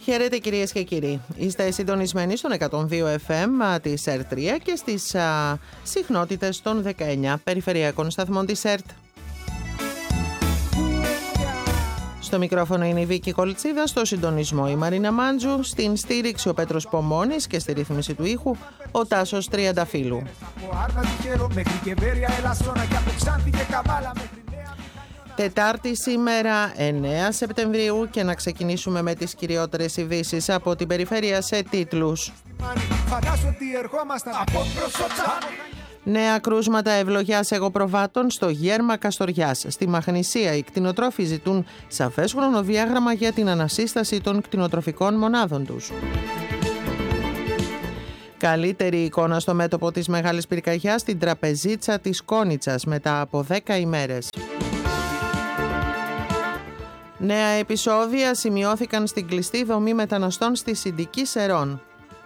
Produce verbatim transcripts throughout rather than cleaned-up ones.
Χαίρετε κυρίες και κύριοι. Είστε συντονισμένοι στον εκατόν δύο εφ εμ της ΕΡΤ τρία και στις α, συχνότητες των δεκαεννιά περιφερειακών σταθμών της ΕΡΤ. Στο μικρόφωνο είναι η Βίκη Κολτσίδα, στο συντονισμό η Μαρίνα Μάντζου, στην στήριξη ο Πέτρος Πομώνης και στη ρύθμιση του ήχου ο Τάσος Τριανταφύλου. Τετάρτη σήμερα, εννέα Σεπτεμβρίου, και να ξεκινήσουμε με τις κυριότερες ειδήσεις από την περιφέρεια σε τίτλους. Νέα κρούσματα ευλογιάς εγωπροβάτων στο γέρμα Καστοριάς. Στη Μαχνησία οι κτηνοτρόφοι ζητούν σαφές χρονοδιάγραμμα για την ανασύσταση των κτηνοτροφικών μονάδων τους. Καλύτερη εικόνα στο μέτωπο της Μεγάλης Πυρκαγιάς στην τραπεζίτσα της Κόνιτσας μετά από δέκα ημέρες. Νέα επεισόδια σημειώθηκαν στην κλειστή δομή μεταναστών στη Συντική Σερών.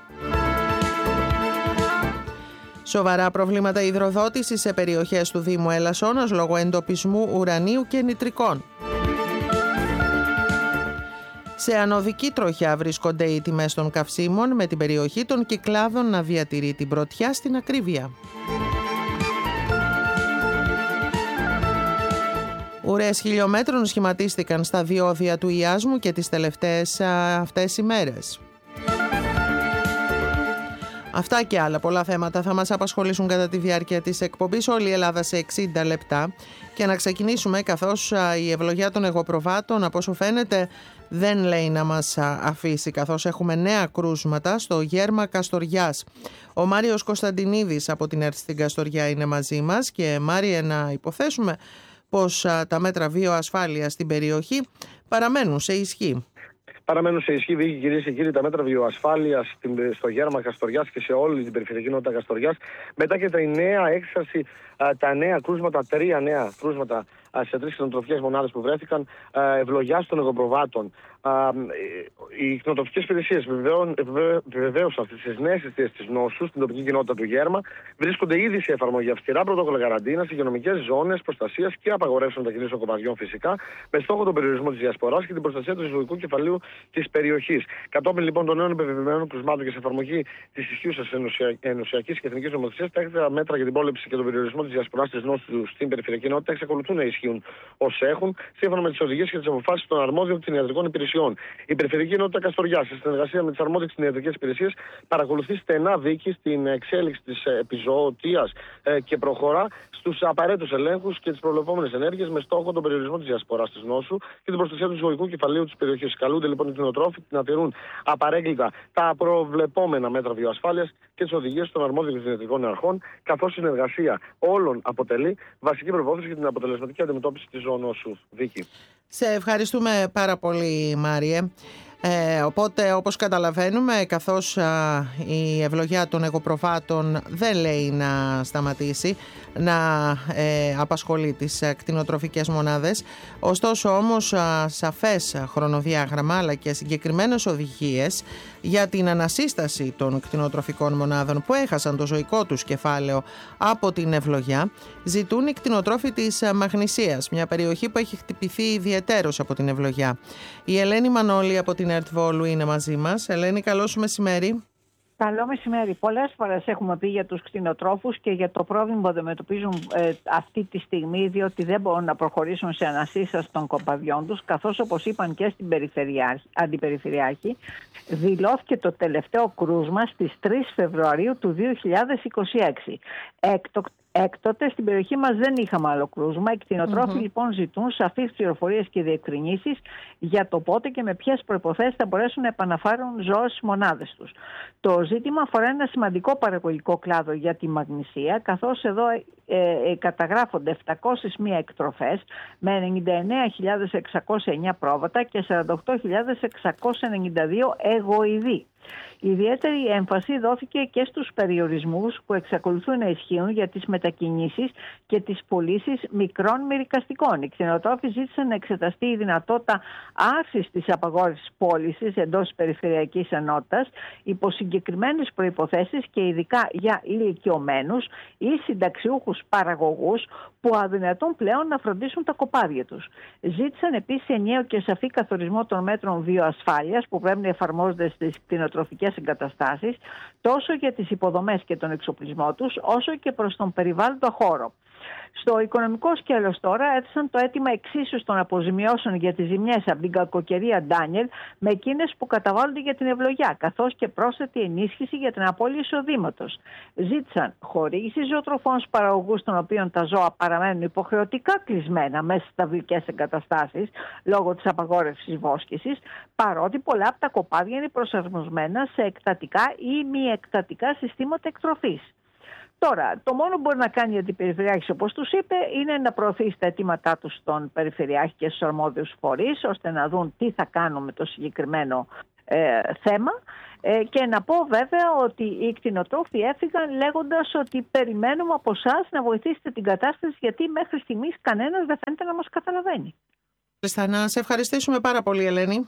Σοβαρά προβλήματα υδροδότησης σε περιοχές του Δήμου Ελασσόνας λόγω εντοπισμού ουρανίου και νητρικών. Σε ανωδική τροχιά βρίσκονται οι τιμές των καυσίμων, με την περιοχή των Κυκλάδων να διατηρεί την πρωτιά στην ακρίβεια. Ουρές χιλιόμετρων σχηματίστηκαν στα διόδια του Ιάσμου και τις τελευταίες α, αυτές ημέρες. Αυτά και άλλα πολλά θέματα θα μας απασχολήσουν κατά τη διάρκεια της εκπομπής. Όλη η Ελλάδα σε εξήντα λεπτά. Και να ξεκινήσουμε, καθώς α, η ευλογιά των εγωπροβάτων από όσο φαίνεται δεν λέει να μας α, αφήσει, καθώς έχουμε νέα κρούσματα στο γέρμα Καστοριάς. Ο Μάριος Κωνσταντινίδης από την ΕΡΤ στην Καστοριά είναι μαζί μας. Και Μάριε, να υποθέσουμε πως α, τα μέτρα βιοασφάλειας στην περιοχή παραμένουν σε ισχύ. Παραμένουν σε ισχύ, Βίκη, κυρίες και κύριοι, τα μέτρα βιοασφάλειας στο γέρμα Καστοριάς και σε όλη την περιφερειακή νότητα Καστοριάς, μετά και τα νέα έξαρση, τα νέα κρούσματα, τρία νέα κρούσματα σε τρεις κτηνοτροφικές μονάδες που βρέθηκαν, ευλογιάς των εγωπροβάτων. Οι κτηνοτροφικές υπηρεσίες βεβαίωσαν αυτές τις νέες αιστείες της νόσου στην τοπική κοινότητα του Γέρμα, βρίσκονται ήδη σε εφαρμογή αυστηρά πρωτόκολλα καραντίνας, υγειονομικές ζώνες προστασίας και απαγορεύσεων μετακινήσεων κοπαδιών φυσικά, με στόχο τον περιορισμό της διασποράς και την προστασία του ζωικού κεφαλαίου της περιοχής. Κατόπιν λοιπόν των νέων επιβεβαιωμένων κρουσμάτων και σε εφαρμογή της ισχύουσας ενωσιακής και εθνικής νομοθεσίας, τα έκτακτα μέτρα για την πρόληψη και τον περιορισμό της διασποράς της νόσου στην περιφερειακή ενότητα εξακολουθούν να ισχύουν ως έχουν, σύμφωνα με τις οδηγίες και τις αποφάσεις των αρμόδιων κτηνιατρικών υπηρεσιών. Η περιφερειακή ενότητα Καστοριάς, σε συνεργασία με τις αρμόδιες κτηνιατρικές υπηρεσίες, παρακολουθεί στενά, Βίκη, στην εξέλιξη της επιζωοτίας ε, και προχωρά στους απαραίτητους ελέγχους και τις προβλεπόμενες ενέργειες με στόχο τον περιορισμό της διασποράς της νόσου και την προστασία του ζωικού κεφαλαίου της περιοχής. Καλούνται λοιπόν οι κτηνοτρόφοι να τηρούν απαρέγκλιτα τα προβλεπόμενα μέτρα βιοασφάλειας και τις οδηγίες των αρμόδιων κτηνιατρικών αρχών, καθώς η συνεργασία όλων αποτελεί βασική προπόθεση για την αποτελεσματική αντιμετώπιση της ζωονόσου. Βίκη. Σε ευχαριστούμε πάρα πολύ, Μάριε. Ε, οπότε, όπως καταλαβαίνουμε, καθώς α, η ευλογιά των εγωπροβάτων δεν λέει να σταματήσει να ε, απασχολεί τις α, κτηνοτροφικές μονάδες, ωστόσο όμως α, σαφές χρονοδιάγραμμα αλλά και συγκεκριμένες οδηγίες για την ανασύσταση των κτηνοτροφικών μονάδων που έχασαν το ζωικό τους κεφάλαιο από την ευλογιά ζητούν οι κτηνοτρόφοι της Μαχνησίας, μια περιοχή που έχει χτυπηθεί ιδιαιτέρως από την ευλογιά. Η Ελένη Μανώλη από την ΕΡΤ Βόλου είναι μαζί μας. Ελένη, καλό σου μεσημέρι. Καλό μεσημέρι. Πολλές φορές έχουμε πει για τους κτηνοτρόφους και για το πρόβλημα που αντιμετωπίζουν ε, αυτή τη στιγμή, διότι δεν μπορούν να προχωρήσουν σε ανασύσταση των κοπαδιών τους, καθώς, όπως είπαν και στην Αντιπεριφερειάρχη, δηλώθηκε το τελευταίο κρούσμα στις τρεις Φεβρουαρίου του δύο χιλιάδες είκοσι έξι. Έκτο, Έκτοτε στην περιοχή μας δεν είχαμε άλλο κρούσμα. Οι κτηνοτρόφοι mm-hmm. λοιπόν ζητούν σαφείς πληροφορίες και διευκρινήσεις για το πότε και με ποιες προϋποθέσεις θα μπορέσουν να επαναφέρουν ζώα στις μονάδες τους. Το ζήτημα αφορά ένα σημαντικό παραγωγικό κλάδο για τη Μαγνησία, καθώς εδώ ε, ε, καταγράφονται επτακόσιες μία εκτροφές με ενενήντα εννέα χιλιάδες εξακόσια εννέα πρόβατα και σαράντα οκτώ χιλιάδες εξακόσια ενενήντα δύο εγωειδή. Ιδιαίτερη έμφαση δόθηκε και στους περιορισμούς που εξακολουθούν να ισχύουν για τις μετακινήσεις και τις πωλήσεις μικρών μερικαστικών. Οι κτηνοτρόφοι ζήτησαν να εξεταστεί η δυνατότητα άρσης της απαγόρευσης πώλησης εντός της περιφερειακής ενότητας υπό συγκεκριμένες προϋποθέσεις και ειδικά για ηλικιωμένους ή συνταξιούχους κτηνοτρόφους παραγωγούς που αδυνατούν πλέον να φροντίσουν τα κοπάδια τους. Ζήτησαν επίσης ενιαίο και σαφή καθορισμό των μέτρων βιοασφάλειας που πρέπει να εφαρμόζονται στις κτηνοτροφικές εγκαταστάσεις, τόσο για τις υποδομές και τον εξοπλισμό τους, όσο και προς τον περιβάλλοντα χώρο. Στο οικονομικό σκέλος τώρα έθεσαν το αίτημα εξίσου των αποζημιώσεων για τις ζημιές από την κακοκαιρία Ντάνιελ με εκείνες που καταβάλλονται για την ευλογιά, καθώς και πρόσθετη ενίσχυση για την απώλεια εισοδήματος. Ζήτησαν χορήγηση ζωοτροφών στους παραγωγούς των οποίων τα ζώα παραμένουν υποχρεωτικά κλεισμένα μέσα στις ταυλικές εγκαταστάσεις λόγω της απαγόρευσης βόσκησης, παρότι πολλά από τα κοπάδια είναι προσαρμοσμένα σε εκτατικά ή μη εκτατικά συστήματα εκτροφής. Τώρα, το μόνο που μπορεί να κάνει η Αντιπεριφερειάρχης, όπως τους είπε, είναι να προωθήσει τα αιτήματά τους στον Περιφερειάρχη και στους αρμόδιους φορείς, ώστε να δουν τι θα κάνουν με το συγκεκριμένο ε, θέμα. Ε, και να πω βέβαια ότι οι κτηνοτρόφοι έφυγαν λέγοντας ότι περιμένουμε από εσάς να βοηθήσετε την κατάσταση, γιατί μέχρι στιγμής κανένας δεν φαίνεται να μας καταλαβαίνει. Να σε ευχαριστήσουμε πάρα πολύ, Ελένη.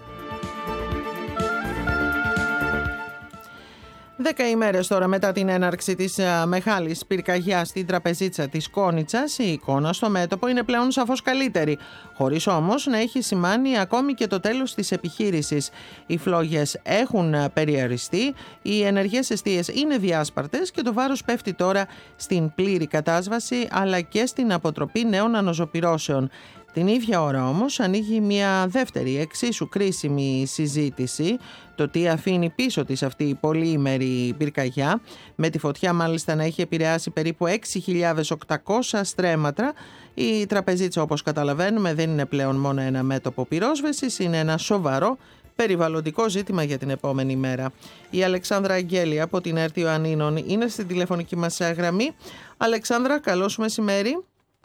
Δέκα ημέρες τώρα μετά την έναρξη της μεγάλης πυρκαγιάς στην τραπεζίτσα της Κόνιτσας, η εικόνα στο μέτωπο είναι πλέον σαφώς καλύτερη, χωρίς όμως να έχει σημάνει ακόμη και το τέλος της επιχείρησης. Οι φλόγες έχουν περιοριστεί, οι ενεργές εστίες είναι διάσπαρτες και το βάρος πέφτει τώρα στην πλήρη κατάσβαση αλλά και στην αποτροπή νέων αναζωπυρώσεων. Την ίδια ώρα όμως ανοίγει μια δεύτερη εξίσου κρίσιμη συζήτηση, το τι αφήνει πίσω της αυτή η πολυήμερη πυρκαγιά, με τη φωτιά μάλιστα να έχει επηρεάσει περίπου έξι χιλιάδες οκτακόσια στρέμματα. Η τραπεζίτσα, όπως καταλαβαίνουμε, δεν είναι πλέον μόνο ένα μέτωπο πυρόσβεσης, είναι ένα σοβαρό περιβαλλοντικό ζήτημα για την επόμενη μέρα. Η Αλεξάνδρα Αγγέλη από την ΕΡΤ Ιωαννίνων είναι στην τηλεφωνική μας γραμμή. Αλεξάνδρα, καλό σου μεσημέρι.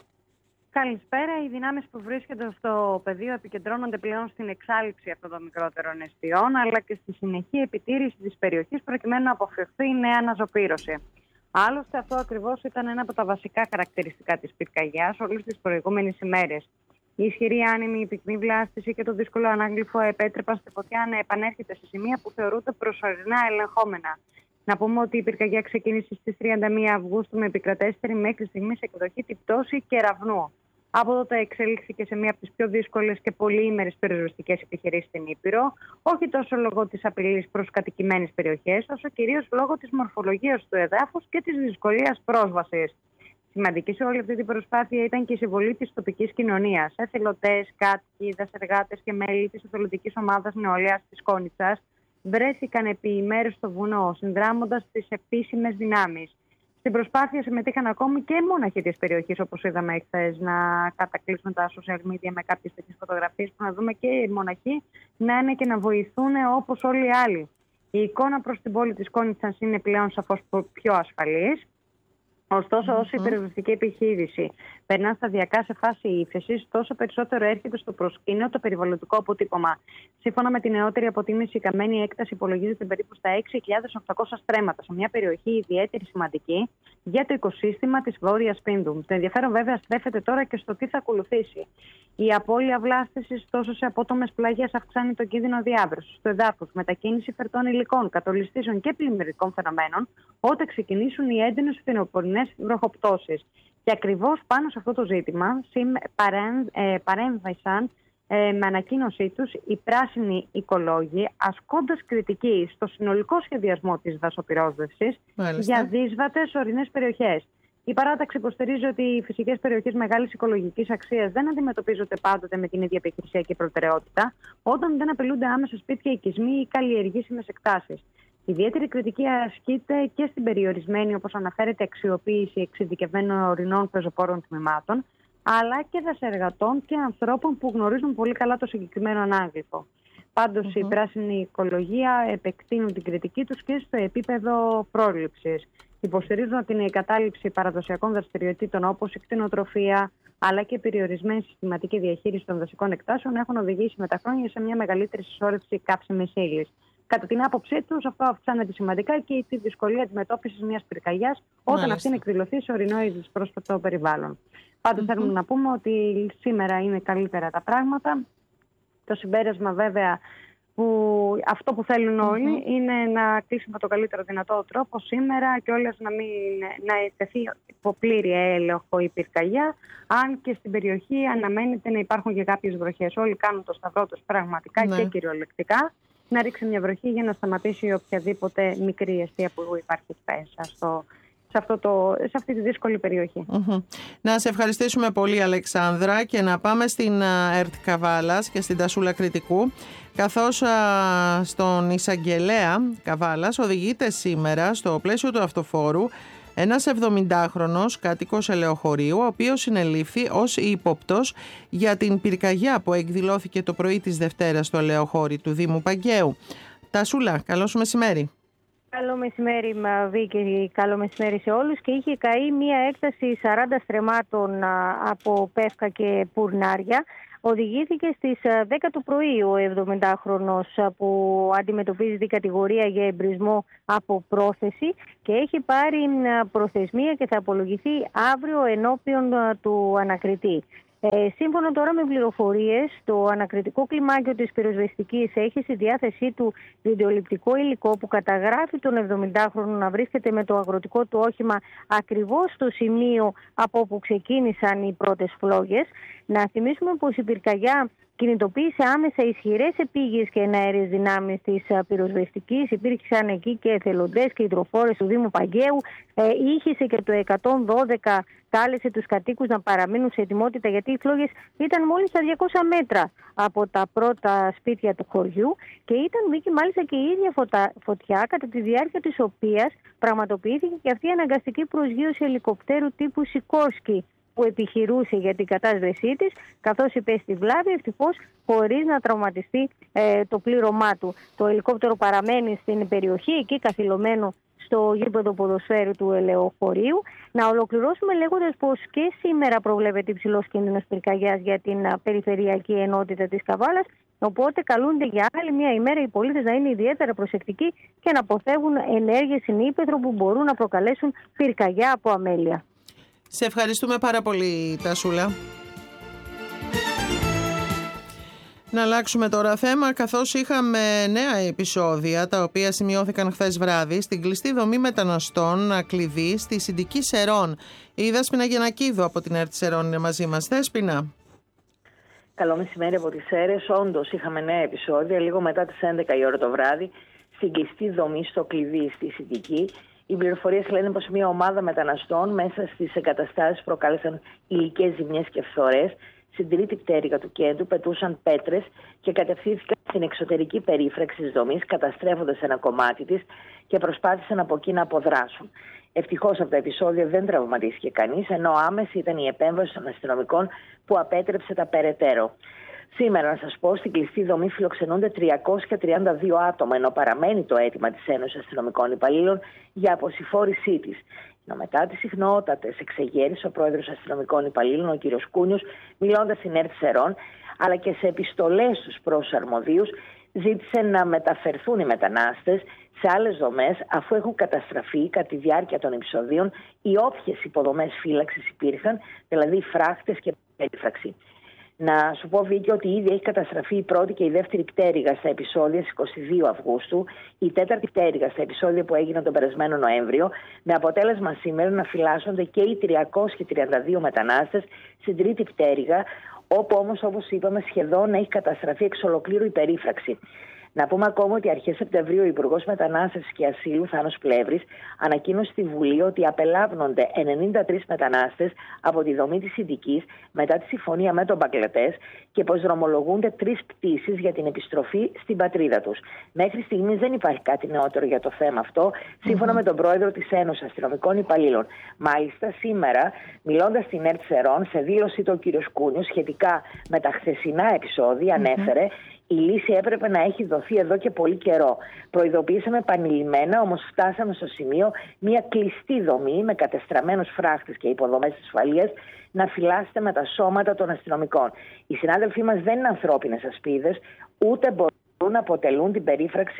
Καλησπέρα. Οι δυνάμεις που βρίσκονται στο πεδίο επικεντρώνονται πλέον στην εξάλειψη αυτών των μικρότερων εστιών, αλλά και στη συνεχή επιτήρηση της περιοχής προκειμένου να αποφευχθεί η νέα αναζωπήρωση. Άλλωστε, αυτό ακριβώς ήταν ένα από τα βασικά χαρακτηριστικά της πυρκαγιάς όλες τις προηγούμενες ημέρες. Η ισχυρή άνεμη, η πυκνή βλάστηση και το δύσκολο ανάγλυφο επέτρεπαν στη φωτιά να επανέρχεται σε σημεία που θεωρούνται προσωρινά ελεγχόμενα. Να πούμε ότι η πυρκαγιά ξεκίνησε στις τριάντα μία Αυγούστου με επικρατέστερη μέχρι στιγμής εκδοχή την πτώση Κεραυνού. Από τότε εξελίχθηκε σε μία από τις πιο δύσκολες και πολυήμερες πυροσβεστικές επιχειρήσεις στην Ήπειρο, όχι τόσο λόγω της απειλής προς κατοικημένες περιοχές, όσο κυρίως λόγω της μορφολογίας του εδάφους και της δυσκολίας πρόσβασης. Σημαντική σε όλη αυτή την προσπάθεια ήταν και η συμβολή της τοπικής κοινωνίας. Εθελοντές, κάτοικοι, δασεργάτες και μέλη της εθελοντικής ομάδας νεολαίας της Κόνιτσας βρέθηκαν επί ημέρες στο βουνό, συνδράμοντας τις επίσημες δυνάμεις. Στην προσπάθεια συμμετείχαν ακόμη και μόναχοι της περιοχής, όπως είδαμε εχθές, να κατακλείσουν τα social media με κάποιες τέτοιες φωτογραφίες, που να δούμε και οι μοναχοί να είναι και να βοηθούν όπως όλοι οι άλλοι. Η εικόνα προς την πόλη της Κόνιτσας είναι πλέον σαφώς πιο ασφαλής. Ωστόσο, όσο η πυροσβεστική επιχείρηση περνά σταδιακά σε φάση ύφεσης, τόσο περισσότερο έρχεται στο προσκήνιο το περιβαλλοντικό αποτύπωμα. Σύμφωνα με τη νεότερη αποτίμηση, η καμένη έκταση υπολογίζεται περίπου στα έξι χιλιάδες οκτακόσια στρέμματα, σε μια περιοχή ιδιαίτερη σημαντική για το οικοσύστημα της Βόρειας Πίνδου. Το ενδιαφέρον βέβαια στρέφεται τώρα και στο τι θα ακολουθήσει. Η απώλεια βλάστησης τόσο σε απότομες πλαγιές αυξάνει τον κίνδυνο διάβρωσης του εδάφους, μετακίνηση φερτών υλικών, κατολιστήσεων και πλημμυρικών φαινομένων, όταν ξεκινήσουν οι έντονες φθινοπορεινές βροχοπτώσεις. Και ακριβώς πάνω σε αυτό το ζήτημα παρέμβασαν ε, με ανακοίνωσή τους οι πράσινοι οικολόγοι, ασκώντας κριτική στο συνολικό σχεδιασμό της δασοπυρόσβεσης για δύσβατες ορεινές περιοχές. Η παράταξη υποστηρίζει ότι οι φυσικές περιοχές μεγάλης οικολογικής αξίας δεν αντιμετωπίζονται πάντοτε με την ίδια επιχειρησιακή προτεραιότητα, όταν δεν απειλούνται άμεσα σπίτια, οικισμοί ή καλλιεργήσιμες εκτάσεις. Ιδιαίτερη κριτική ασκείται και στην περιορισμένη, όπως αναφέρεται, αξιοποίηση εξειδικευμένων ορεινών πεζοπόρων τμήματων, αλλά και δασεργατών και ανθρώπων που γνωρίζουν πολύ καλά το συγκεκριμένο ανάγλυφο. Πάντως, mm-hmm. η πράσινη οικολογία επεκτείνουν την κριτική τους και στο επίπεδο πρόληψης. Υποστηρίζουν ότι η κατάληψη παραδοσιακών δραστηριοτήτων όπως η κτηνοτροφία, αλλά και η περιορισμένη συστηματική διαχείριση των δασικών εκτάσεων έχουν οδηγήσει με τα χρόνια σε μια μεγαλύτερη συσσόρευση καύσιμης ύλης. Κατά την άποψή τους, αυτό αυξάνεται σημαντικά και τη δυσκολία αντιμετώπισης μιας πυρκαγιάς όταν Μάλιστα. αυτή είναι εκδηλωθεί σε ορεινό ή δυσπρόσπατο περιβάλλον. Πάντως, mm-hmm. θέλουμε να πούμε ότι σήμερα είναι καλύτερα τα πράγματα. Το συμπέρασμα, βέβαια, που αυτό που θέλουν όλοι mm-hmm. είναι να κλείσουν με το καλύτερο δυνατό τρόπο σήμερα και όλες να μην να τεθεί υπό πλήρη έλεγχο η πυρκαγιά, αν και στην περιοχή αναμένεται να υπάρχουν και κάποιες βροχές. Όλοι κάνουν το σταυρό τους πραγματικά ναι. και κυριολεκτικά να ρίξει μια βροχή για να σταματήσει οποιαδήποτε μικρή αιστεία που υπάρχει μέσα στο Σε, αυτό το, σε αυτή τη δύσκολη περιοχή. Mm-hmm. Να σε ευχαριστήσουμε πολύ, Αλεξάνδρα, και να πάμε στην ΕΡΤ Καβάλας και στην Τασούλα Κρητικού, καθώς α, στον εισαγγελέα Καβάλας οδηγείται σήμερα στο πλαίσιο του αυτοφόρου ένας εβδομηντάχρονος κάτοικος ελαιοχωρίου, ο οποίος συνελήφθη ως ύποπτος για την πυρκαγιά που εκδηλώθηκε το πρωί της Δευτέρας στο ελαιοχώρι του Δήμου Παγκαίου. Τασούλα, καλό σου μεσημέρι. Καλό μεσημέρι, Μαβή, και καλό μεσημέρι σε όλους. Και είχε καεί μία έκταση σαράντα στρεμμάτων από πεύκα και πουρνάρια. Οδηγήθηκε στις δέκα το πρωί ο εβδομηντάχρονος που αντιμετωπίζει την κατηγορία για εμπρισμό από πρόθεση και έχει πάρει προθεσμία και θα απολογηθεί αύριο ενώπιον του ανακριτή. Ε, σύμφωνα τώρα με πληροφορίες, το ανακριτικό κλιμάκιο της πυροσβεστικής έχει στη διάθεσή του βιντεοληπτικό υλικό που καταγράφει τον εβδομηντάχρονο να βρίσκεται με το αγροτικό του όχημα ακριβώς στο σημείο από όπου ξεκίνησαν οι πρώτες φλόγες. Να θυμίσουμε πως η πυρκαγιά κινητοποίησε άμεσα ισχυρές επίγειες και εναέρειες δυνάμεις της πυροσβεστικής. Υπήρξαν εκεί και εθελοντές και υδροφόρες του Δήμου Παγκαίου. Ε, ήχησε και το εκατόν δώδεκα, κάλεσε τους κατοίκους να παραμείνουν σε ετοιμότητα, γιατί οι φλόγες ήταν μόλις στα διακόσια μέτρα από τα πρώτα σπίτια του χωριού και ήταν μπήκε μάλιστα και η ίδια φωτα... φωτιά, κατά τη διάρκεια της οποίας πραγματοποιήθηκε και αυτή η αναγκαστική προσγείωση ελικοπτέρου τύπου Σικόρσκι, που επιχειρούσε για την κατάσβεσή της, καθώς υπέστη βλάβη, ευτυχώς χωρίς να τραυματιστεί ε, το πλήρωμά του. Το ελικόπτερο παραμένει στην περιοχή, εκεί καθυλωμένο στο γήπεδο ποδοσφαίρου του ελαιοχωρίου. Να ολοκληρώσουμε λέγοντας πως και σήμερα προβλέπεται υψηλός κίνδυνος πυρκαγιάς για την α, περιφερειακή ενότητα της Καβάλας, οπότε καλούνται για άλλη μια ημέρα οι πολίτες να είναι ιδιαίτερα προσεκτικοί και να αποφεύγουν ενέργειες στην ύπαιθρο που μπορούν να προκαλέσουν πυρκαγιά από αμέλεια. Σε ευχαριστούμε πάρα πολύ, Τασούλα. Να αλλάξουμε τώρα θέμα, καθώς είχαμε νέα επεισόδια τα οποία σημειώθηκαν χθες βράδυ στην κλειστή δομή μεταναστών κλειδί στη Συντική Σερών. Η Δέσποινα Γεννακίδου από την ΕΡΤ Σερών είναι μαζί μας. Δέσποινα. Καλό μεσημέρι από τις Σέρρες. Όντως είχαμε νέα επεισόδια λίγο μετά τις έντεκα η ώρα το βράδυ στην κλειστή δομή στο κλειδί στη Συντική. Οι πληροφορίες λένε πως μια ομάδα μεταναστών μέσα στις εγκαταστάσεις προκάλεσαν υλικές ζημιές και φθορές. Στην τρίτη πτέρυγα του κέντρου πετούσαν πέτρες και κατευθύνθηκαν στην εξωτερική περίφραξη της δομής, καταστρέφοντας ένα κομμάτι της και προσπάθησαν από εκεί να αποδράσουν. Ευτυχώς από τα επεισόδια δεν τραυματίστηκε κανείς, ενώ άμεση ήταν η επέμβαση των αστυνομικών που απέτρεψε τα περαιτέρω. Σήμερα, να σας πω, στην κλειστή δομή φιλοξενούνται τριακόσια τριάντα δύο άτομα, ενώ παραμένει το αίτημα της Ένωσης Αστυνομικών Υπαλλήλων για αποσυφόρησή της. Ενώ μετά τις συχνότατες εξεγέρσεις, ο πρόεδρος Αστυνομικών Υπαλλήλων, ο κ. Κούνιος, μιλώντας στην ΕΡΤ Σερών, αλλά και σε επιστολές στους προσαρμοδίους, ζήτησε να μεταφερθούν οι μετανάστες σε άλλες δομές, αφού έχουν καταστραφεί κατά τη διάρκεια των επεισοδίων οι όποιες υποδομές φύλαξης υπήρχαν, δηλαδή φράχτες και περίφραξη. Να σου πω, Βίκη, ότι ήδη έχει καταστραφεί η πρώτη και η δεύτερη πτέρυγα στα επεισόδια στις είκοσι δύο Αυγούστου, η τέταρτη πτέρυγα στα επεισόδια που έγιναν τον περασμένο Νοέμβριο, με αποτέλεσμα σήμερα να φυλάσσονται και οι τριακόσιοι τριάντα δύο μετανάστες στην τρίτη πτέρυγα, όπου όμως, όπως είπαμε, σχεδόν έχει καταστραφεί εξ ολοκλήρου η περίφραξη. Να πούμε ακόμα ότι αρχές Σεπτεμβρίου ο Υπουργός Μετανάστευσης και Ασύλου, Θάνος Πλεύρης, ανακοίνωσε στη Βουλή ότι απελάβνονται ενενήντα τρεις μετανάστες από τη δομή της Συντικής μετά τη συμφωνία με τον Μπαγκλαντές και πως δρομολογούνται τρεις πτήσεις για την επιστροφή στην πατρίδα τους. Μέχρι στιγμής δεν υπάρχει κάτι νεότερο για το θέμα αυτό, σύμφωνα mm-hmm. με τον πρόεδρο της Ένωσης Αστυνομικών Υπαλλήλων. Μάλιστα, σήμερα, μιλώντας στην ΕΡΤ Σερών, σε δήλωση του ο κ. Κούνιος σχετικά με τα χθεσινά επεισόδια, mm-hmm. ανέφερε. Η λύση έπρεπε να έχει δοθεί εδώ και πολύ καιρό. Προειδοποιήσαμε επανειλημμένα, όμως φτάσαμε στο σημείο μια κλειστή δομή με κατεστραμμένους φράχτες και υποδομές ασφαλείας να φυλάσσεται με τα σώματα των αστυνομικών. Οι συνάδελφοί μας δεν είναι ανθρώπινες ασπίδες, ούτε μπορούν να αποτελούν την περίφραξη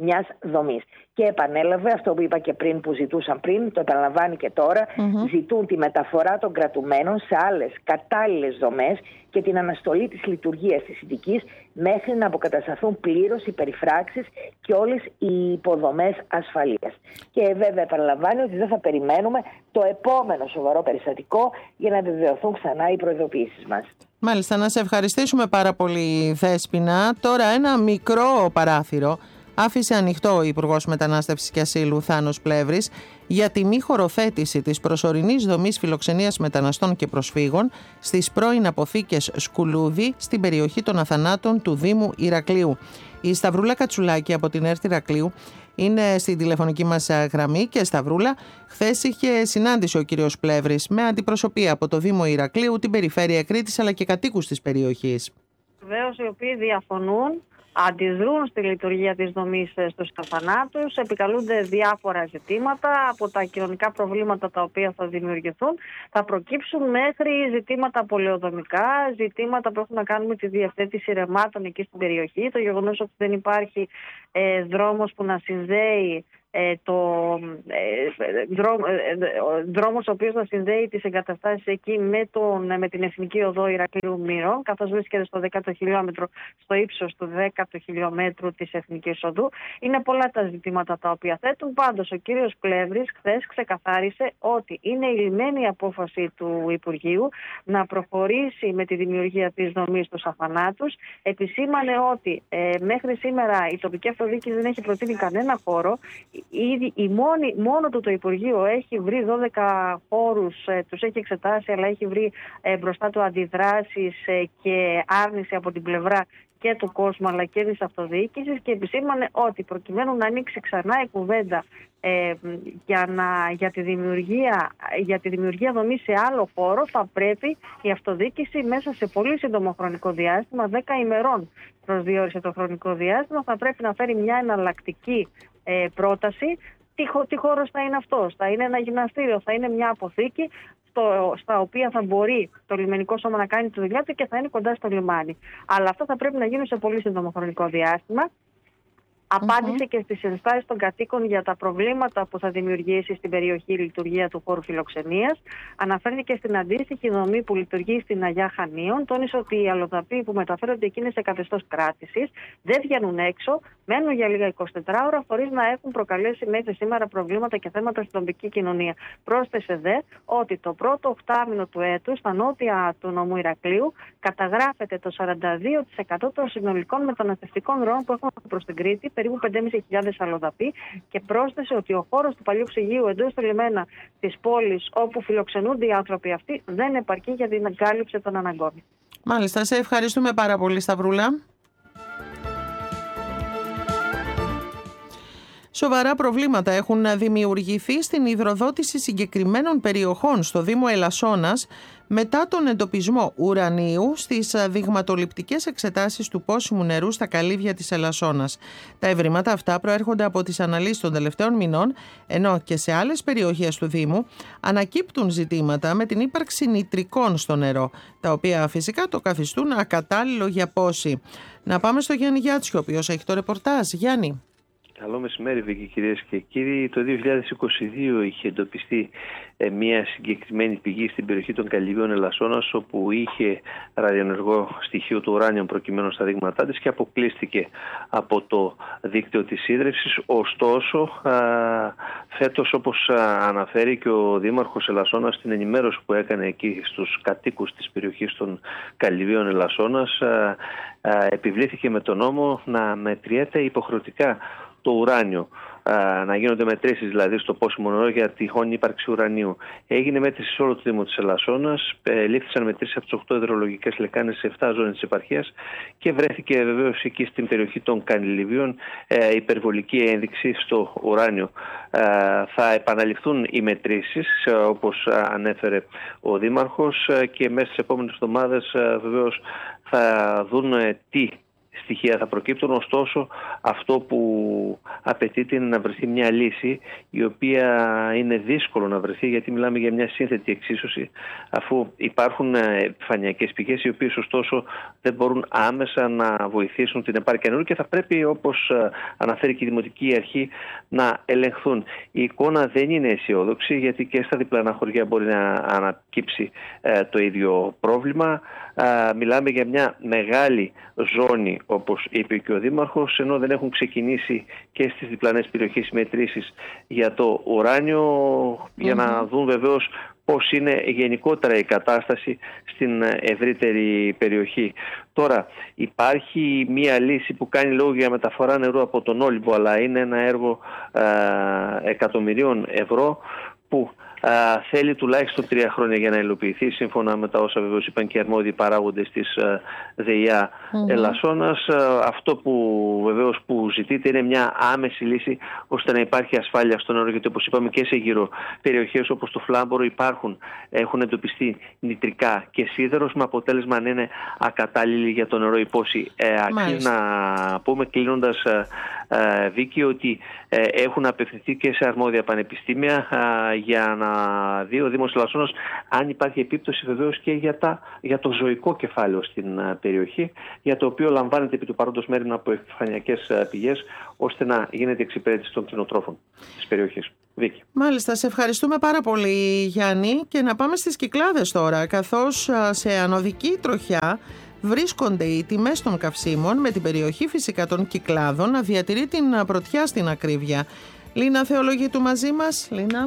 μιας δομής. Και επανέλαβε αυτό που είπα και πριν, που ζητούσαν πριν, το επαναλαμβάνει και τώρα, mm-hmm. ζητούν τη μεταφορά των κρατουμένων σε άλλες κατάλληλες δομές και την αναστολή της λειτουργίας της Συντικής μέχρι να αποκατασταθούν πλήρως οι περιφράξεις και όλες οι υποδομές ασφαλείας. Και βέβαια επαναλαμβάνει ότι δεν θα περιμένουμε το επόμενο σοβαρό περιστατικό για να επιβεβαιωθούν ξανά οι προειδοποιήσεις μας. Μάλιστα, να σε ευχαριστήσουμε πάρα πολύ, Δέσποινα. Τώρα ένα μικρό παράθυρο άφησε ανοιχτό ο Υπουργός Μετανάστευσης και Ασύλου Θάνος Πλεύρης για τη μη χωροθέτηση της προσωρινής δομής φιλοξενίας μεταναστών και προσφύγων στις πρώην αποθήκες Σκουλούδη στην περιοχή των Αθανάτων του Δήμου Ηρακλείου. Η Σταυρούλα Κατσουλάκη από την ΕΡΤ Ηρακλείου είναι στην τηλεφωνική μας γραμμή. Και Σταυρούλα, χθες είχε συνάντηση ο κύριος Πλεύρης με αντιπροσωπεία από το Δήμο Ηρακλείου, την περιφέρεια Κρήτης αλλά και κατοίκους της περιοχής. Βεβαίως, οι οποίοι διαφωνούν, αντιδρούν στη λειτουργία της δομής στους Αθανάτους, επικαλούνται διάφορα ζητήματα, από τα κοινωνικά προβλήματα τα οποία θα δημιουργηθούν, θα προκύψουν μέχρι ζητήματα πολεοδομικά, ζητήματα που έχουν να κάνουν με τη διευθέτηση ρεμάτων εκεί στην περιοχή, το γεγονός ότι δεν υπάρχει ε, δρόμος που να συνδέει Ε, το, ε, δρό, ε, δρόμος ο οποίος θα συνδέει τις εγκαταστάσεις εκεί με, τον, με την Εθνική Οδό Ηρακλείου Μύρων, καθώς βρίσκεται στο δέκατο χιλιόμετρο, στο ύψος του δέκατου χιλιόμετρου της Εθνικής Οδού. Είναι πολλά τα ζητήματα τα οποία θέτουν. Πάντως ο κύριος Πλεύρης χθες ξεκαθάρισε ότι είναι η λυμμένη απόφαση του Υπουργείου να προχωρήσει με τη δημιουργία της δομής στους Αθανάτους. Επισήμανε ότι ε, μέχρι σήμερα η τοπική αυτοδιοίκηση δεν έχει προτείνει κανένα χώρο. Ήδη η μόνη, μόνο του το Υπουργείο έχει βρει δώδεκα χώρους, ε, τους έχει εξετάσει, αλλά έχει βρει ε, μπροστά του αντιδράσεις ε, και άρνηση από την πλευρά και του κόσμου αλλά και της αυτοδιοίκησης, και επισήμανε ότι προκειμένου να ανοίξει ξανά η κουβέντα ε, για, να, για, τη δημιουργία, για τη δημιουργία δομή σε άλλο χώρο, θα πρέπει η αυτοδιοίκηση μέσα σε πολύ σύντομο χρονικό διάστημα, δέκα ημερών προσδιορίσε το χρονικό διάστημα, θα πρέπει να φέρει μια εναλλακτική ε, πρόταση. Τι, τι χώρος θα είναι αυτός? Θα είναι ένα γυμναστήριο, θα είναι μια αποθήκη στο, στα οποία θα μπορεί το λιμενικό σώμα να κάνει τη δουλειά του και θα είναι κοντά στο λιμάνι. Αλλά αυτά θα πρέπει να γίνουν σε πολύ σύντομο χρονικό διάστημα. Απάντησε mm-hmm. και στις ενστάσεις των κατοίκων για τα προβλήματα που θα δημιουργήσει στην περιοχή η λειτουργία του χώρου φιλοξενίας. Αναφέρθηκε στην αντίστοιχη δομή που λειτουργεί στην Αγιά Χανίων. Τόνισε ότι οι αλλοδαποί που μεταφέρονται εκεί είναι σε καθεστώς κράτησης, δεν βγαίνουν έξω, μένουν για λίγα εικοσιτέσσερις ώρα χωρίς να έχουν προκαλέσει μέχρι σήμερα προβλήματα και θέματα στην τοπική κοινωνία. Πρόσθεσε δε ότι το πρώτο οκτάμηνο του έτους στα νότια του νομού Ηρακλείου καταγράφεται το σαράντα δύο τοις εκατό των συνολικών μεταναστευτικών ροών που έχουν προς την Κρήτη, περίπου πέντε χιλιάδες πεντακόσιοι αλλοδαποί, και πρόσθεσε ότι ο χώρος του παλιού ψυγείου εντός του λιμένα της πόλης όπου φιλοξενούνται οι άνθρωποι αυτοί δεν επαρκεί για την κάλυψη των αναγκών. Μάλιστα, σε ευχαριστούμε πάρα πολύ, Σταυρούλα. Σοβαρά προβλήματα έχουν δημιουργηθεί στην υδροδότηση συγκεκριμένων περιοχών στο Δήμο Ελασσόνας μετά τον εντοπισμό ουρανίου στις δειγματοληπτικές εξετάσεις του πόσιμου νερού στα καλύβια της Ελασσόνας. Τα ευρήματα αυτά προέρχονται από τις αναλύσεις των τελευταίων μηνών, ενώ και σε άλλες περιοχές του Δήμου ανακύπτουν ζητήματα με την ύπαρξη νητρικών στο νερό, τα οποία φυσικά το καθιστούν ακατάλληλο για πόση. Να πάμε στο Γιάννη Γιάτσιο, ο οποίος έχει το ρεπορτάζ. Γιάννη. Καλό μεσημέρι, Βίκη, κυρίες και κύριοι. Το δύο χιλιάδες είκοσι δύο είχε εντοπιστεί ε, μια συγκεκριμένη πηγή στην περιοχή των Καλυβίων Ελασσόνας, όπου είχε ραδιενεργό στοιχείο του ουράνιου προκειμένου στα δείγματά της και αποκλείστηκε από το δίκτυο της ίδρυυσης. Ωστόσο, α, φέτος, όπως α, αναφέρει και ο Δήμαρχος Ελασσόνας στην ενημέρωση που έκανε εκεί στους κατοίκους της περιοχής των Καλυβίων Ελασσόνας, α, α, επιβλήθηκε με τον νόμο να μετριέται υποχρεωτικά το ουράνιο, α, να γίνονται μετρήσεις δηλαδή στο πόσιμο νερό για τυχόν ύπαρξη ουρανίου. Έγινε μέτρηση σε όλο το Δήμο της Ελασσόνας, ε, λήφθησαν μετρήσεις από τις οκτώ υδρολογικές λεκάνες σε επτά ζώνες της επαρχίας και βρέθηκε βεβαίως εκεί στην περιοχή των Καλυβίων ε, υπερβολική ένδειξη στο ουράνιο. Ε, θα επαναληφθούν οι μετρήσεις, ε, όπως ανέφερε ο Δήμαρχος, ε, και μέσα στις επόμενες εβδομάδες ε, βεβαίως θα δουν ε, τι στοιχεία θα προκύπτουν, ωστόσο αυτό που απαιτείται είναι να βρεθεί μια λύση η οποία είναι δύσκολο να βρεθεί, γιατί μιλάμε για μια σύνθετη εξίσωση, αφού υπάρχουν επιφανειακές πηγές οι οποίες ωστόσο δεν μπορούν άμεσα να βοηθήσουν την επάρκεια νερού και θα πρέπει, όπως αναφέρει και η Δημοτική Αρχή, να ελεγχθούν. Η εικόνα δεν είναι αισιόδοξη, γιατί και στα διπλανά χωριά μπορεί να ανακύψει ε, το ίδιο πρόβλημα. Ε, μιλάμε για μια μεγάλη ζώνη, όπως είπε και ο Δήμαρχος, ενώ δεν έχουν ξεκινήσει και στις διπλανές περιοχές μετρήσεις για το ουράνιο, mm-hmm. για να δουν βεβαίως πώς είναι γενικότερα η κατάσταση στην ευρύτερη περιοχή. Τώρα υπάρχει μία λύση που κάνει λόγο για μεταφορά νερού από τον Όλυμπο, αλλά είναι ένα έργο ε, εκατομμυρίων ευρώ που Uh, θέλει τουλάχιστον τρία χρόνια για να υλοποιηθεί, σύμφωνα με τα όσα βεβαίως είπαν και οι αρμόδιοι παράγοντες της uh, ΔΕΙΑ mm-hmm. Ελασσόνας. Uh, αυτό που βεβαίως που ζητείται είναι μια άμεση λύση ώστε να υπάρχει ασφάλεια στο νερό, γιατί όπως είπαμε και σε γύρω περιοχές όπως το Φλάμπορο υπάρχουν, έχουν εντοπιστεί νητρικά και σίδερος, με αποτέλεσμα να είναι ακατάλληλη για το νερό η πόση. Ε, Αξίζει να πούμε, κλείνοντας, uh, uh, Βίκη, ότι uh, έχουν απευθυνθεί και σε αρμόδια πανεπιστήμια uh, για να δει ο Δήμος Ελασσόνας αν υπάρχει επίπτωση βεβαίως και για, τα, για το ζωικό κεφάλαιο στην uh, περιοχή, για το οποίο λαμβάνεται επί του παρόντος μέρημνα από επιφανειακές uh, πηγές, ώστε να γίνεται εξυπηρέτηση των κτηνοτρόφων της περιοχής. Βίκη. Μάλιστα, σε ευχαριστούμε πάρα πολύ, Γιάννη, και να πάμε στις Κυκλάδες τώρα, καθώς uh, σε ανωδική τροχιά βρίσκονται οι τιμές των καυσίμων, με την περιοχή φυσικά των Κυκλάδων να διατηρεί την πρωτιά στην ακρίβεια. Λίνα Θεολογίτου μαζί μας. Λίνα.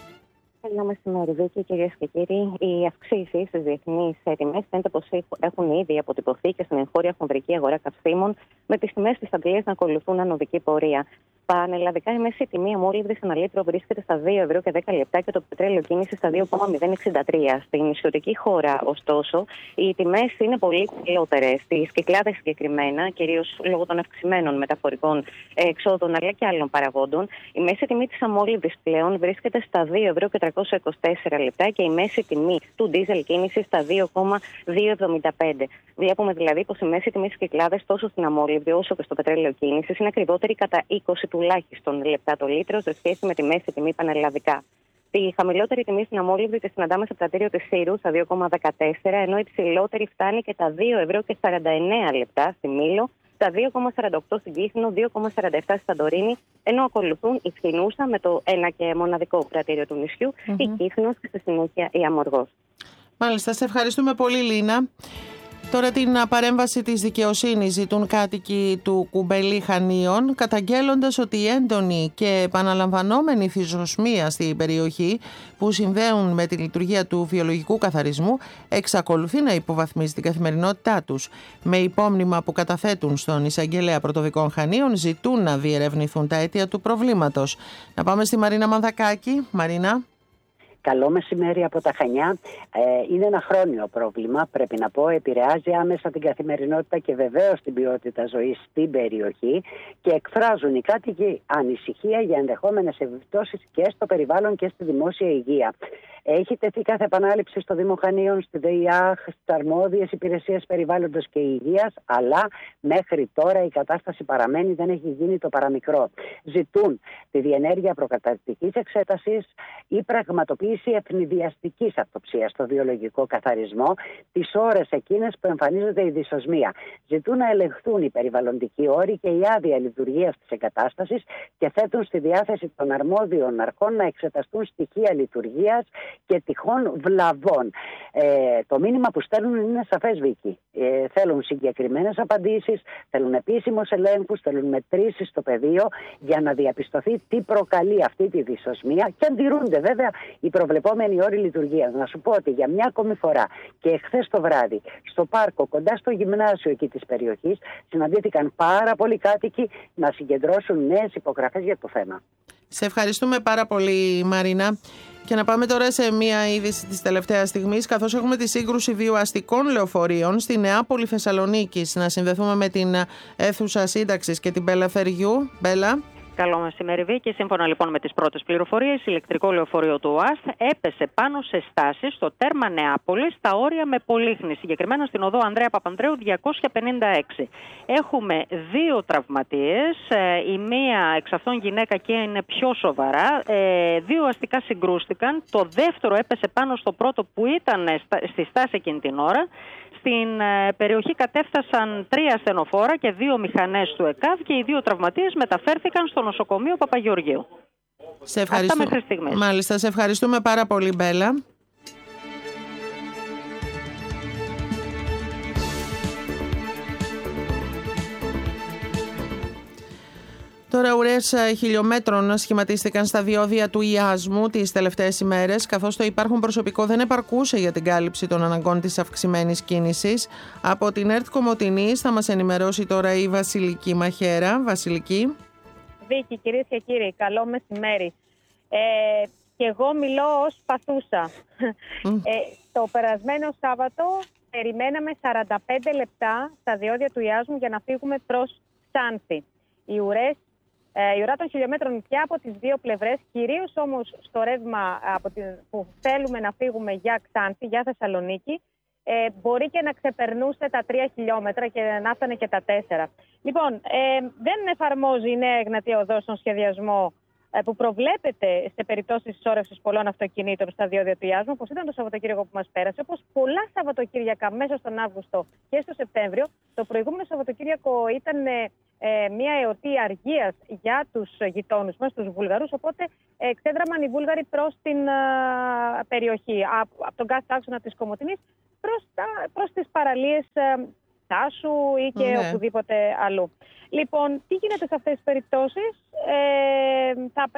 Καλό μεσημέρι, Βίκη, κυρίες και κύριοι. Οι αυξήσεις στις διεθνείς τιμές φαίνεται πως έχουν ήδη αποτυπωθεί και στην εγχώρια χονδρική αγορά καυσίμων, με τις τιμές της Αγγλίας να ακολουθούν ανωδική πορεία. Πανελλαδικά, η μέση τιμή αμόλυβδης ένα λίτρο βρίσκεται στα δύο ευρώ και δέκα λεπτά και το πετρέλαιο κίνηση στα δύο κόμμα μηδέν εξήντα τρία. Στην νησιωτική χώρα, ωστόσο, οι τιμές είναι πολύ ψηλότερες. Στις Κυκλάδες συγκεκριμένα, κυρίως λόγω των αυξημένων μεταφορικών εξόδων αλλά και άλλων παραγόντων, η μέση τιμή της αμόλυβδης πλέον βρίσκεται στα δύο ευρώ και τριακόσια είκοσι τέσσερα λεπτά και η μέση τιμή του ντίζελ κίνηση στα δύο κόμμα διακόσια εβδομήντα πέντε. Βλέπουμε δηλαδή πως η μέση τιμή στις Κυκλάδες τόσο στην αμόλυβδη όσο και στο πετρέλαιο κίνηση είναι ακριβότερη κατά είκοσι τουλάχιστον λεπτά το λίτρο σε σχέση με τη μέση τιμή πανελλαδικά. Τη χαμηλότερη τιμή στην αμόλυβδη τη συναντάμε στο πρατήριο της Σύρου στα δύο κόμμα δεκατέσσερα, ενώ η ψηλότερη φτάνει και τα δύο ευρώ και σαράντα εννέα λεπτά στη Μήλο, τα δύο κόμμα σαράντα οκτώ στην Κύθινο, δύο κόμμα σαράντα επτά στη Σαντορίνη, ενώ ακολουθούν η Φθινούσα με το ένα και μοναδικό πρατήριο του νησιού, mm-hmm. η Κύθινος και στη συνέχεια η Αμοργός. Μάλιστα, σε ευχαριστούμε πολύ, Λίνα. Τώρα την παρέμβαση της δικαιοσύνης ζητούν κάτοικοι του Κουμπελή Χανίων, καταγγέλλοντας ότι η έντονη και επαναλαμβανόμενη θυσοσμία στην περιοχή που συνδέουν με τη λειτουργία του βιολογικού καθαρισμού εξακολουθεί να υποβαθμίζει την καθημερινότητά τους. Με υπόμνημα που καταθέτουν στον Εισαγγελέα Πρωτοδικών Χανίων ζητούν να διερευνηθούν τα αίτια του προβλήματος. Να πάμε στη Μαρίνα Μανδακάκη. Μαρίνα. Καλό μεσημέρι από τα Χανιά. Ε, είναι ένα χρόνιο πρόβλημα, πρέπει να πω. Επηρεάζει άμεσα την καθημερινότητα και βεβαίως την ποιότητα ζωής στην περιοχή και εκφράζουν οι κάτοικοι ανησυχία για ενδεχόμενες επιπτώσεις και στο περιβάλλον και στη δημόσια υγεία. Έχει τεθεί κάθε επανάληψη στο Δήμο Χανίων, στη ΔΕΙΑΧ, στις αρμόδιες υπηρεσίες περιβάλλοντος και υγείας, αλλά μέχρι τώρα η κατάσταση παραμένει, δεν έχει γίνει το παραμικρό. Ζητούν τη διενέργεια προκαταρκτικής εξέτασης ή πραγματοποίηση ευνηδιαστικής αυτοψίας στο βιολογικό καθαρισμό τις ώρες εκείνες που εμφανίζεται η δυσοσμία. Ζητούν να ελεγχθούν οι περιβαλλοντικοί όροι και η άδεια λειτουργίας της εγκατάστασης και θέτουν στη διάθεση των αρμόδιων αρχών να εξεταστούν στοιχεία λειτουργίας και τυχόν βλαβών. Ε, το μήνυμα που στέλνουν είναι σαφές, Βίκη. Ε, θέλουν συγκεκριμένες απαντήσεις, θέλουν επίσημους ελέγχους, θέλουν μετρήσεις στο πεδίο για να διαπιστωθεί τι προκαλεί αυτή τη δυσοσμία και αντιρούνται βέβαια οι προβλεπόμενοι όροι λειτουργίας. Να σου πω ότι για μια ακόμη φορά και εχθές το βράδυ στο πάρκο κοντά στο γυμνάσιο εκεί της περιοχής συναντήθηκαν πάρα πολλοί κάτοικοι να συγκεντρώσουν νέες υπογραφές για το θέμα. Σε ευχαριστούμε πάρα πολύ, Μαρίνα. Και να πάμε τώρα σε μία είδηση της τελευταίας στιγμής, καθώς έχουμε τη σύγκρουση δύο αστικών λεωφορείων στη Νεάπολη Θεσσαλονίκης. Να συνδεθούμε με την αίθουσα σύνταξης και την Μπέλα Φεριού. Μπέλα. Καλό μεσημέρι, Βίκη. Σύμφωνα λοιπόν με τις πρώτες πληροφορίες, ηλεκτρικό λεωφορείο του ΟΑΣΤ έπεσε πάνω σε στάση στο τέρμα Νεάπολης, στα όρια με Πολύχνη, συγκεκριμένα στην οδό Ανδρέα Παπανδρέου διακόσια πενήντα έξι. Έχουμε δύο τραυματίες, η μία εξ αυτών γυναίκα και είναι πιο σοβαρά. Δύο αστικά συγκρούστηκαν, το δεύτερο έπεσε πάνω στο πρώτο που ήταν στη στάση εκείνη την ώρα. Στην περιοχή κατέφτασαν τρία ασθενοφόρα και δύο μηχανές του ΕΚΑΒ και οι δύο τραυματίες μεταφέρθηκαν στο νοσοκομείο Παπαγεωργίου. Σε ευχαριστούμε. Αυτά μέχρι στιγμής. Μάλιστα, σε ευχαριστούμε πάρα πολύ, Μπέλα. Τώρα ουρές χιλιόμετρων σχηματίστηκαν στα διόδια του Ιάσμου τις τελευταίες ημέρες, καθώς το υπάρχον προσωπικό δεν επαρκούσε για την κάλυψη των αναγκών της αυξημένης κίνησης. Από την ΕΡΤ Κομοτηνής θα μας ενημερώσει τώρα η Βασιλική Μαχέρα. Βασιλική. Βίκη, κυρίες και κύριοι, καλό μεσημέρι. Ε, και εγώ μιλώ ως παθούσα. Mm. Ε, το περασμένο Σάββατο περιμέναμε σαράντα πέντε λεπτά στα διόδια του Ιάσμου για να φύγουμε προς Ξάνθη. Οι ουρές Η ουρά των χιλιόμετρων πια από τις δύο πλευρές, κυρίως όμως στο ρεύμα από την, που θέλουμε να φύγουμε για Ξάνθη, για Θεσσαλονίκη, ε, μπορεί και να ξεπερνούσε τα τρία χιλιόμετρα και να φτάνε και τα τέσσερα. Λοιπόν, ε, δεν εφαρμόζει η νέα Εγνατία Οδός στον σχεδιασμό ε, που προβλέπεται σε περιπτώσεις συσσόρευσης πολλών αυτοκινήτων στα διόδια του Ιάσμου, όπως ήταν το Σαββατοκύριακο που μας πέρασε, όπως πολλά Σαββατοκύριακα μέσα στον Αύγουστο και στο Σεπτέμβριο. Το προηγούμενο Σαββατοκύριακο ήταν ε, Ε, μια εορτή αργίας για τους γειτόνους μας, τους Βούλγαρους, οπότε εξέδραμαν οι Βούλγαροι προς την α, περιοχή, από, από τον κάθε άξονα της Κομοτηνής προς, τα, προς τις παραλίες α, Τάσου ή και ναι. οπουδήποτε αλλού. Λοιπόν, τι γίνεται σε αυτές τις περιπτώσεις? Ε,